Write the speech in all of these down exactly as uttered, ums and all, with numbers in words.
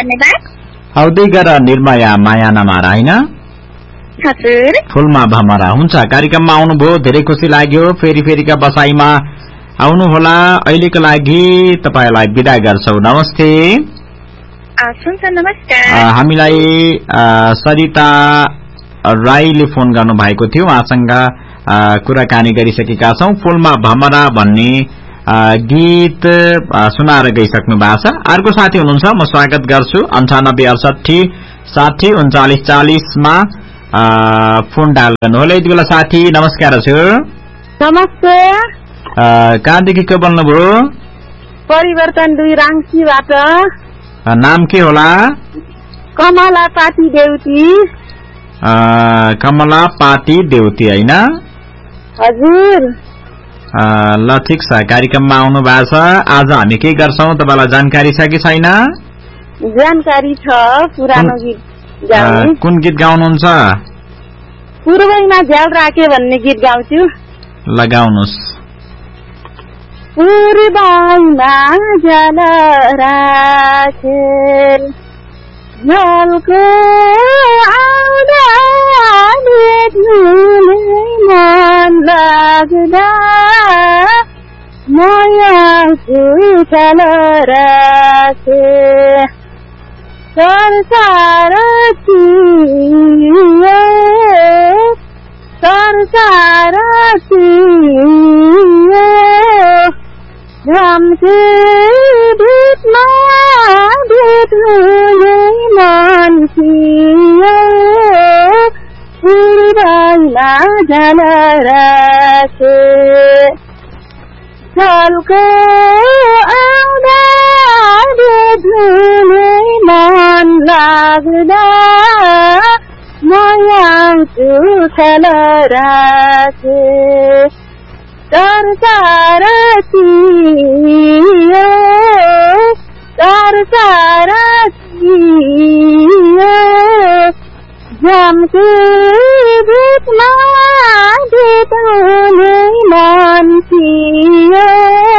धन्यवाद। आउँदै गर निर्मया माया नमारा हैन? हजुर। फुलमा भमरा हुन्छ। कार्यक्रममा आउनुभयो, धेरै खुसी लाग्यो। फेरि फेरिका बसाइमा आउनुहोला। अहिलेको लागि तपाईलाई बिदा गर्छौ। नमस्ते। हुन्छ, नमस्कार। हामीलाई सरिता राईले फोन गर्नु भएको थियो, उहाँसँग कुराकानी गरिसकेका छौं। फुलमा भमरा भन्ने गीत सुनाएर गइसक्नु भएको छ। अर्को साथी हुनुहुन्छ, म स्वागत गर्छु। अन्ठानब्बे अडसठी साठी उन्चालिस चालिसमा फोन डायल गर्नुहोला। यति बेला साथी नमस्कार हजुर। नमस्ते। कहाँदेखि को बोल्नुभयो? परिवर्तन दुई राङ्सीबाट। नाम के होला? कमला पाती देउती। कमला पाती देउती हैन? हजुर। ल ठिक छ, कार्यक्रममा आउनु भएको छ। आज हामी के गर्छौं तपाईलाई जानकारी छ कि छैन? जानकारी छ। पुरानो गीत गाउने। कुन गीत गाउनुहुन्छ? पूर्वैमा झ्याल राखे भन्ने गीत गाउँछु। ल गाउनुस्। पूर्वैमा झ्याल राखे झ्यालको आउँदा भेट्नुले मन लाग्दा मायाको झ्याल राखे संसार तिम्रो संसार तिम्रो झम्के भेट्न भेट्नुले मन थियो पूर्वैमा झ्याल राखे झ्यालको आउँदा भेट्नुले मन लाग्दा मायाको झ्याल राखे संसार थियो संसार थियो झम्के भेट्न भेट्नुले मन थियो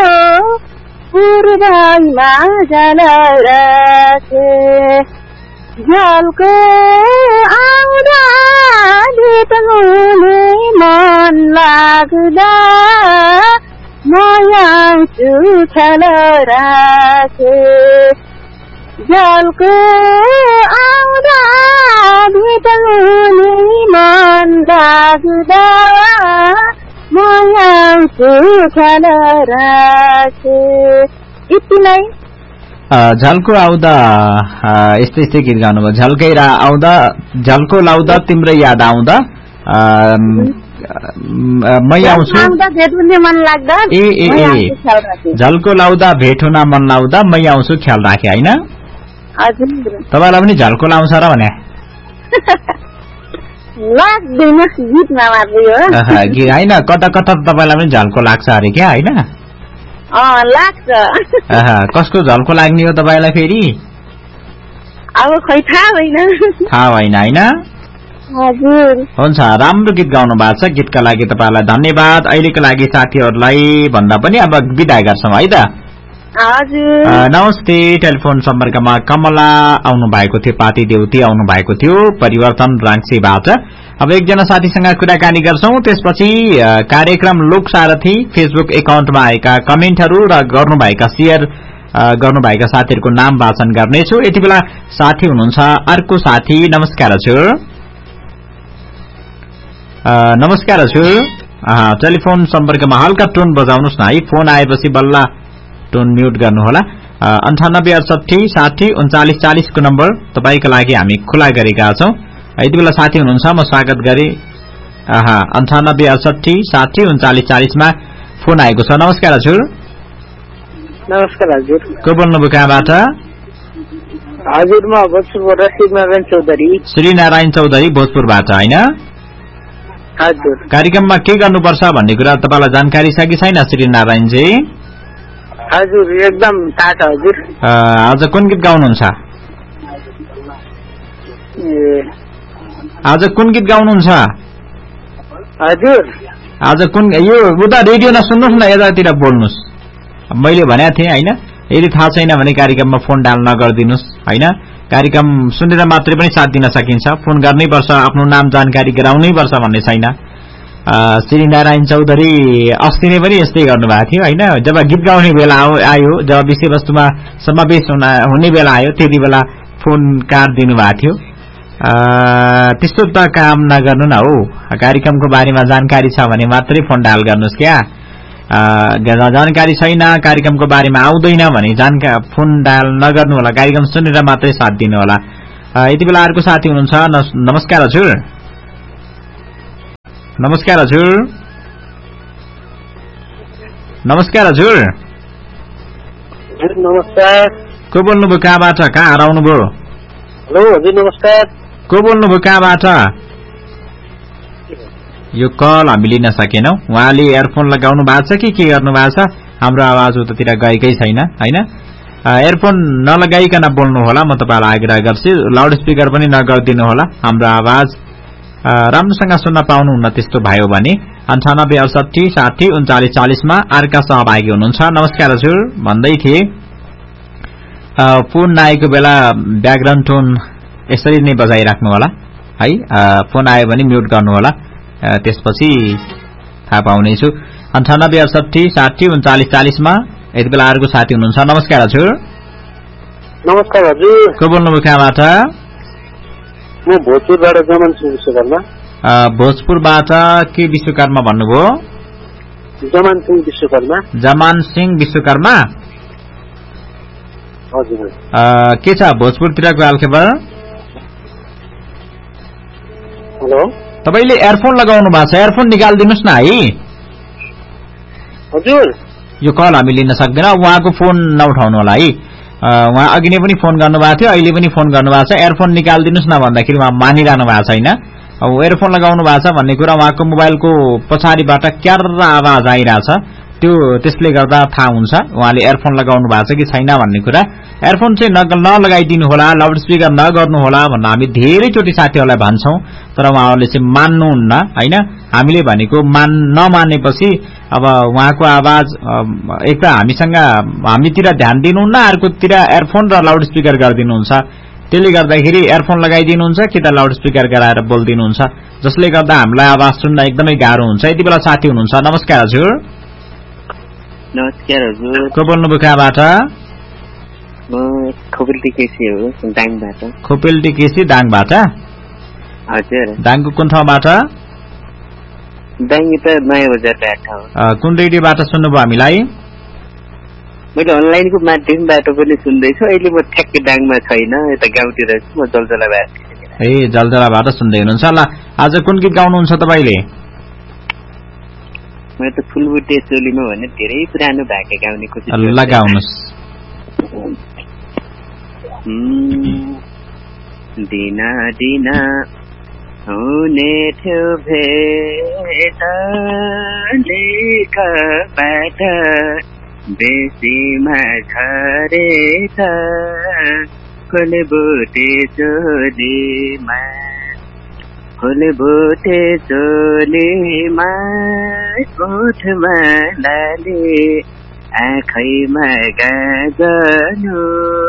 पूर्वैमा झ्याल राखे झ्यालको आउँदा भेट्नुले मन लाग्दा मायाको झ्याल राखे झ्यालको आउँदा भेट्नुले मन लाग्दा मायाको झ्याल राखे। यति नै। झल्को आउँदा यस्तै यस्तै गीत गाउनुभयो। झल्कै आउँदा झल्को लाउँदा तिम्रो याद आउँदा मै आउँछु मन लाग्दा ए ए ए झल्को लाउँदा भेट हुन मन लाउँदा मै आउँछु ख्याल राखे हैन? हजुर। तपाईलाई पनि झल्को लाउँछ र भने? लाग्दैन गीतमा मात्रै हो हैन, कता कता तपाईलाई पनि झल्को लाग्छ अरे क्या हैन? अँ लाग्छ। कसको झल्को लाग्ने हो तपाईलाई फेरि? अब खै थाहा भएन। थाहा भएन हैन? हजुर। हुन्छ, राम्रो गीत गाउनु भएको छ। गीतका लागि तपाईलाई धन्यवाद। अहिलेको लागि साथीहरूलाई भन्दा पनि अब बिदा गर्छौं है त? हजुर। नमस्ते। टेलिफोन सम्पर्कमा कमला आउनु भएको थियो, पाती देउती आउनु भएको थियो परिवर्तन राङ्सीबाट। अब एकजना साथीसँग कुराकानी गर्छौं, त्यसपछि कार्यक्रम लोक सारथी फेसबुक एकाउन्टमा आएका कमेन्टहरू र गर्नुभएका शेयर गर्नुभएका साथीहरूको नाम वाचन गर्नेछु। यति बेला साथी हुनुहुन्छ अर्को साथी। नमस्कार हजुर। नमस्कार हजुर। टेलिफोन सम्पर्कमा हल्का टोन बजाउनुहोस् न है, फोन आएपछि बल्ल टोन म्युट गर्नुहोला। अन्ठानब्बे अडसठी साठी उन्चालिस चालिसको नम्बर तपाईको लागि हामी खुला गरेका छौं। यति बेला साथी हुनुहुन्छ, म स्वागत गरे। अन्ठानब्बे अडसठी साठी उन्चालिस चालिसमा फोन आएको छ। नमस्कार हजुर। नमस्कार हजुर। को बोल्नुभयो, कहाँबाट? हजुर, म भोजपुरबाट श्रीनारायण चौधरी। श्रीनारायण चौधरी भोजपुरबाट हैन? हजुर। कार्यक्रममा के गर्नुपर्छ भन्ने कुरा तपाईलाई जानकारी छ कि छैन श्रीनारायणजी? हजुर, एकदम थाहा छ हजुर। आज कुन गीत गाउनुहुन्छ? आज कुन गीत गाउनुहुन्छ? हजुर, आज कुन यो उता रेडियो नसुन्नुहोस् न, यतातिर बोल्नुहोस्। मैले भनेको थिएँ हैन, यदि थाहा छैन भने कार्यक्रममा फोन डायल नगरिदिनुस् हैन। कार्यक्रम सुनेर मात्रै पनि साथ दिन सकिन्छ, फोन गर्नै पर्छ, आफ्नो नाम जानकारी गराउनै पर्छ भन्ने छैन। श्री नारायण चौधरी अस्ति नै पनि यस्तै गर्नुभएको थियो होइन, जब गीत गाउने बेला आयो, जब विषयवस्तुमा समावेश हुने बेला आयो त्यति बेला फोन काट दिनुभएको थियो। त्यस्तो त काम नगर्नु न हो, कार्यक्रमको बारेमा जानकारी छ भने मात्रै फोन डायल गर्नुहोस् क्या, जानकारी छैन कार्यक्रमको बारेमा आउँदैन भने जानका फोन डायल नगर्नु होला, कार्यक्रम सुनेर मात्रै साथ दिनु होला। यति बेला अर्को साथी हुनुहुन्छ। नमस्कार हजुर। नमस्कार हजुर। नमस्कार हजुर। नमस्कार। को बोल्नुभयो, कहाँबाट, कहाँ हराउनुभयो? हेलो हजुर नमस्कार। को बोल्नुभयो, कहाँबाट? यो कल हामी लिन सकेनौ। उहाँले एयरफोन लगाउनु भएको छ कि के गर्नु भएको छ? हाम्रो आवाज उतातिर गएकै छैन होइन। एयरफोन नलगाइकन बोल्नु होला, म तपाईँलाई आग्रह गर्छु। लाउड स्पिकर पनि नगरिदिनु होला, हाम्रो आवाज राम्रोसँग सुन्न पाउनुहुन्न त्यस्तो भयो भने। अन्ठानब्बे अडसठी साठी उन्चालिस चालिसमा अर्का सहभागी हुनुहुन्छ। नमस्कार हजुर भन्दै थिए। फोन नआएको बेला ब्याकग्राउन्ड टोन यसरी नै बजाइराख्नु होला है, फोन आयो भने म्युट गर्नु होला, त्यसपछि थाहा पाउनेछु। अन्ठानब्बे अडसठी साठी उन्चालिस चालिसमा यति बेला अर्को साथी हुनुहुन्छ। नमस्कार हजुर। नमस्कार हजुर। को बोल्नुभयो, कहाँबाट? म भोजपुरबाट जमान सिंह विश्वकर्मा। भोजपुरबाट के विश्वकर्मा भन्नुभयो? जमान सिंह विश्वकर्मा। जमान सिंह विश्वकर्मा हजुर। के छ भोजपुरतिरको हालखबर? हेलो, तपाईले एयरफोन लगाउनु भएको छ, एयरफोन निकालिदिनुहोस् न है। हजुर। यो कल हामी लिन सक्दैनौँ, उहाँको फोन नउठाउनु होला है। उहाँ अघि नै पनि फोन गर्नुभएको थियो, अहिले पनि फोन गर्नुभएको छ। एयरफोन निकालिदिनुहोस् न भन्दाखेरि उहाँ मानिरहनु भएको छैन। अब एयरफोन लगाउनु भएको छ भन्ने कुरा उहाँको मोबाइलको पछाडिबाट क्यार आवाज आइरहेछ, त्यो त्यसले गर्दा थाहा हुन्छ उहाँले एयरफोन लगाउनु भएको छ कि छैन भन्ने कुरा। एयरफोन चाहिँ नलगाइदिनु होला, लाउड स्पिकर नगर्नु होला भनेर हामी धेरैचोटि साथीहरूलाई भन्छौँ, तर उहाँहरूले चाहिँ मान्नुहुन्न होइन। हामीले भनेको मान नमानेपछि अब उहाँको आवाज एक त हामीसँग हामीतिर ध्यान दिनुहुन्न, अर्कोतिर एयरफोन र लाउड स्पिकर गरिदिनुहुन्छ। त्यसले गर्दाखेरि एयरफोन लगाइदिनुहुन्छ कि त लाउड स्पिकर गराएर बोलिदिनुहुन्छ, जसले गर्दा हामीलाई आवाज सुन्न एकदमै गाह्रो हुन्छ। यति बेला साथी हुनुहुन्छ। नमस्कार हजुर। नमस्कार हजुर। को बोल्नुभयो, कहाँबाट? म खोपेल्टी केसी हो, दाङबाट। खोपेल्टी केसी दाङबाट? हजुर। दाङको कुन ठाउँबाट? दाङ त नयाँ बजारबाट हो। कुन रेडियोबाट सुन्नुभयो हामीलाई? मैले अनलाइनको माध्यमबाट पनि सुन्दैछु। अहिले म ठ्याक्कै दाङमा छैन, यता गाउँतिर छु, म जलजलाबाट। ए जलजलाबाट सुन्दै हुनुहुन्छ। ल आज कुन गीत गाउनुहुन्छ तपाईँले? म त फुलबुटे चोलीमा भने धेरै पुरानो भएको गाउने कोसिस गर्छु। लगाउनुहोस्। दिना दिना हुने थियो भेट लेखबाट बेसीमा झरेछ फुलबुटे चोलीमा फुलबुटे चोलीमा ओठमा लाली आँखैमा गाजनो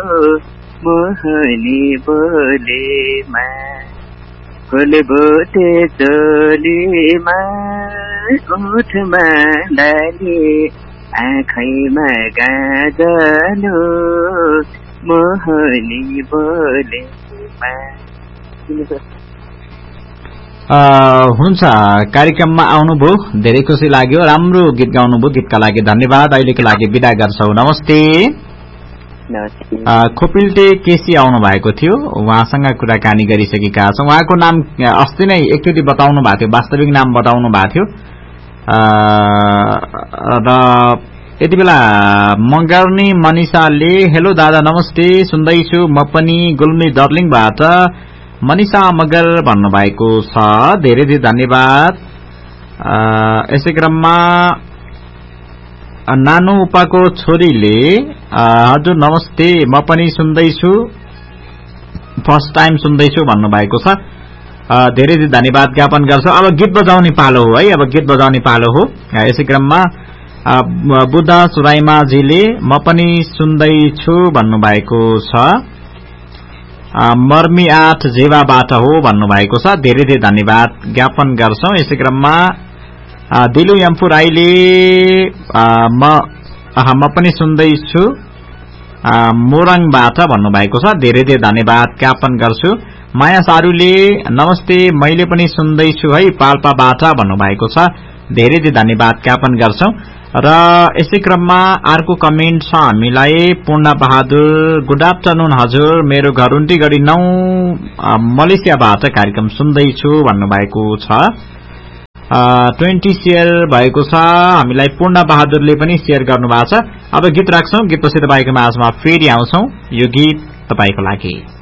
मोहनी बोलीमा फुलबुटे चोलीमा ओठमा लाली आँखैमा गाजनो मोहनी बोलीमा। हुन्छ, कार्यक्रममा आउनुभयो, धेरै खुसी लाग्यो, राम्रो गीत गाउनुभयो, गीतका लागि धन्यवाद। अहिलेको लागि बिदा गर्छौँ, नमस्ते। खोपिल्टे केसी आउनु भएको थियो, उहाँसँग कुराकानी गरिसकेका छौँ। उहाँको नाम अस्ति नै एकचोटि बताउनु भएको थियो, वास्तविक नाम बताउनु भएको थियो र यति बेला मगर्नी मनिषाले हेलो दादा नमस्ते सुन्दैछु, म पनि गुल्मी दर्लिङबाट मनिषा मगर भन्नुभएको छ, धेरै धेरै धन्यवाद। यसै क्रममा नानु उपाको छोरीले हजुर नमस्ते म पनि सुन्दैछु, फर्स्ट टाइम सुन्दैछु भन्नुभएको छ, धेरै धेरै धन्यवाद ज्ञापन गर्छु। अब गीत बजाउने पालो हो है, अब गीत बजाउने पालो हो। यसै क्रममा बुद्ध सुराइमाजीले म पनि सुन्दैछु भन्नुभएको छ। मर्मी आठ जेवाबाट हो भन्नुभएको छ। धेरै धेरै धन्यवाद ज्ञापन गर्छौं। यसै क्रममा दिलु एम्फू राईले म म पनि सुन्दैछु मोरङबाट भन्नुभएको छ। धेरै धेरै धन्यवाद ज्ञापन गर्छु। माया सारूले नमस्ते मैले पनि सुन्दैछु है पाल्पाबाट भन्नुभएको छ। धेरै धेरै धन्यवाद ज्ञापन गर्छौं। र यसै क्रममा अर्को कमेन्ट छ हामीलाई पूर्ण बहादुर गुड आफ्टरनुन हजुर मेरो घर उन्टीगढी नौ मलेसियाबाट कार्यक्रम सुन्दैछु भन्नुभएको छ। ट्वेन्टी शेयर भएको छ। हामीलाई पूर्ण बहादुरले पनि शेयर गर्नुभएको छ। अब गीत राख्छौं। गीतपछि तपाईको माझमा फेरि आउँछौं। यो गीत तपाईको लागि